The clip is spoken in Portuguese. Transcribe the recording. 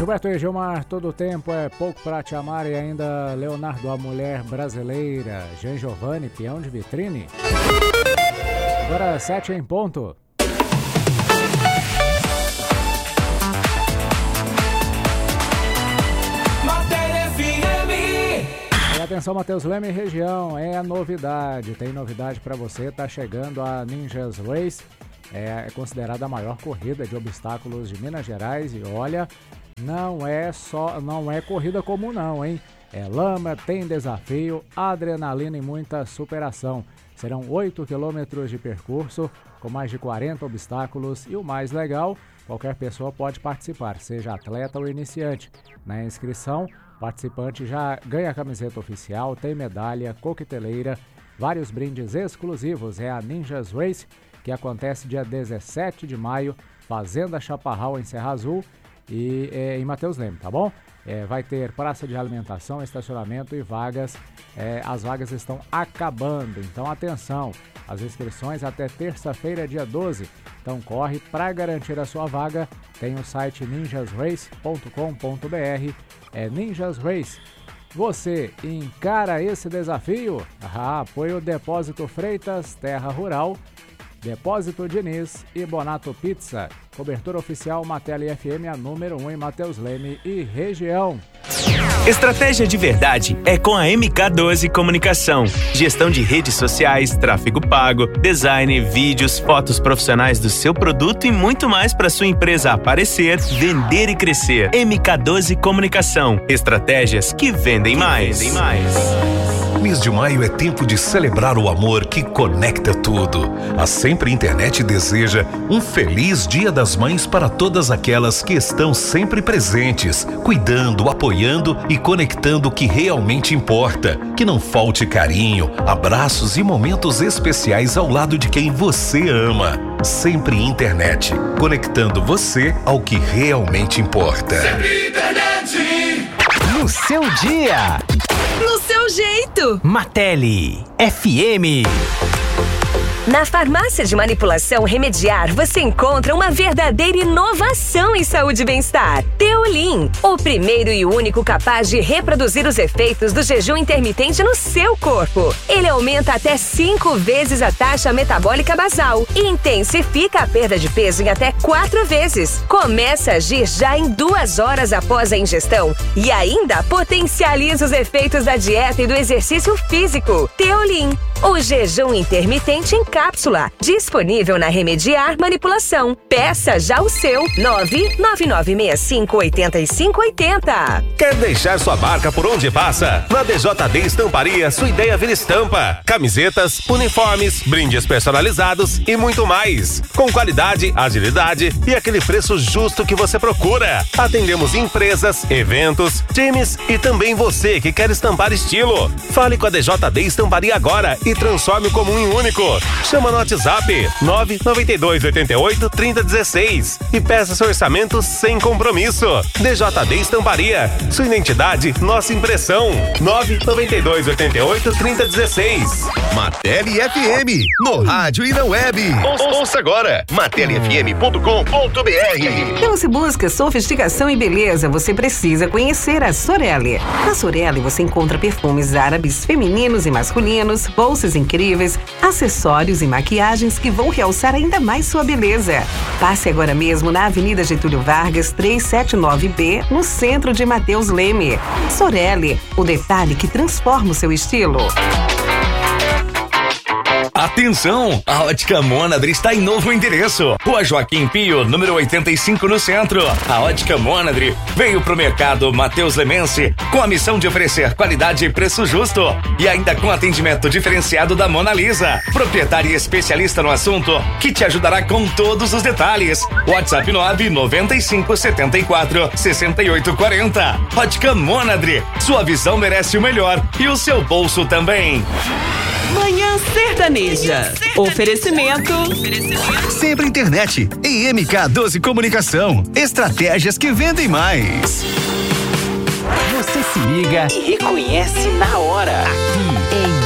Gilberto e Gilmar, todo tempo é pouco pra te amar, e ainda Leonardo, a mulher brasileira, Jean Giovanni, peão de vitrine. Agora 7 em ponto. E atenção, Matheus Leme região, é a novidade, tem novidade pra você, tá chegando a Ninjas Race, é considerada a maior corrida de obstáculos de Minas Gerais e olha, não é corrida comum não, hein? É lama, tem desafio, adrenalina e muita superação. Serão 8 quilômetros de percurso com mais de 40 obstáculos e o mais legal, qualquer pessoa pode participar, seja atleta ou iniciante. Na inscrição, o participante já ganha a camiseta oficial, tem medalha, coqueteleira, vários brindes exclusivos. É a Ninjas Race, que acontece dia 17 de maio, Fazenda Chaparral em Serra Azul e em Matheus Leme, tá bom? Vai ter praça de alimentação, estacionamento e vagas. As vagas estão acabando, então atenção, as inscrições até terça-feira, dia 12. Então corre para garantir a sua vaga. Tem o site ninjasrace.com.br. É Ninjas Race. Você encara esse desafio? Apoio Depósito Freitas, Terra Rural, Depósito Diniz e Bonato Pizza. Cobertura oficial Mateli FM, a número 1 em Matheus Leme e região. Estratégia de verdade é com a MK12 Comunicação. Gestão de redes sociais, tráfego pago, design, vídeos, fotos profissionais do seu produto e muito mais para sua empresa aparecer, vender e crescer. MK12 Comunicação. Estratégias que vendem mais. Mês de maio é tempo de celebrar o amor que conecta tudo. A Sempre Internet deseja um feliz Dia das Mães para todas aquelas que estão sempre presentes, cuidando, apoiando e conectando o que realmente importa. Que não falte carinho, abraços e momentos especiais ao lado de quem você ama. Sempre Internet, conectando você ao que realmente importa. Sempre Internet. No seu dia. No seu jeito. Mateli FM. Na farmácia de manipulação Remediar, você encontra uma verdadeira inovação em saúde e bem-estar. Teolin, o primeiro e único capaz de reproduzir os efeitos do jejum intermitente no seu corpo. Ele aumenta até 5 vezes a taxa metabólica basal e intensifica a perda de peso em até 4 vezes. Começa a agir já em 2 horas após a ingestão e ainda potencializa os efeitos da dieta e do exercício físico. Teolin, o jejum intermitente em cápsula, disponível na Remediar Manipulação. Peça já o seu 999658580. Quer deixar sua marca por onde passa? Na DJD Estamparia, sua ideia vira estampa. Camisetas, uniformes, brindes personalizados e muito mais. Com qualidade, agilidade e aquele preço justo que você procura. Atendemos empresas, eventos, times e também você que quer estampar estilo. Fale com a DJD Estamparia agora e transforme como um único. Chama no WhatsApp 992883016 e peça seu orçamento sem compromisso. DJD Estamparia, sua identidade, nossa impressão. 992883016. Mateli FM, no rádio e na web. Ouça agora, matelifm.com.br. Se você busca sofisticação e beleza, você precisa conhecer a Sorelle. Na Sorelle você encontra perfumes árabes, femininos e masculinos, bolsas incríveis, acessórios e maquiagens que vão realçar ainda mais sua beleza. Passe agora mesmo na Avenida Getúlio Vargas, 379B, no centro de Matheus Leme. Sorelle, o detalhe que transforma o seu estilo. Atenção! A Ótica Mônadre está em novo endereço. Rua Joaquim Pio, número 85, no centro. A Ótica Mônadre veio pro mercado Matheus Lemense com a missão de oferecer qualidade e preço justo. E ainda com atendimento diferenciado da Mona Lisa, proprietária e especialista no assunto, que te ajudará com todos os detalhes. WhatsApp 995746840. Ótica Mônadre, sua visão merece o melhor e o seu bolso também. Manhã Sertaneja. Oferecimento. Sempre Internet e MK12 Comunicação. Estratégias que vendem mais. Você se liga e reconhece na hora. Aqui em